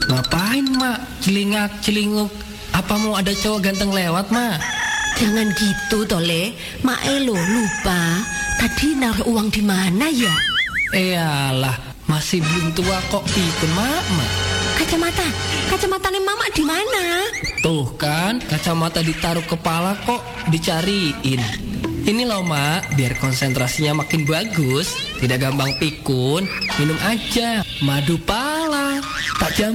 Ngapain, Mak? Celingak-celinguk. Apa mau ada cowok ganteng lewat, Mak? Jangan gitu, Tole. Mak Elo lupa. Tadi naruh uang di mana ya? Eyalah, masih belum tua kok pikun, Mak. Kacamata nih Mama di mana? Tuh kan, kacamata ditaruh kepala kok dicariin. Ini loh, Mak, biar konsentrasinya makin bagus, tidak gampang pikun, minum aja madu pala. Tak jamin